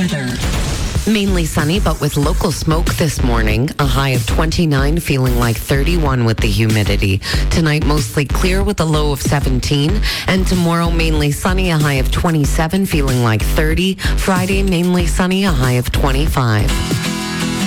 weather. Mainly sunny, but with local smoke this morning. A high of 29, feeling like 31 with the humidity. Tonight, mostly clear with a low of 17. And tomorrow, mainly sunny, a high of 27, feeling like 30. Friday, mainly sunny, a high of 25.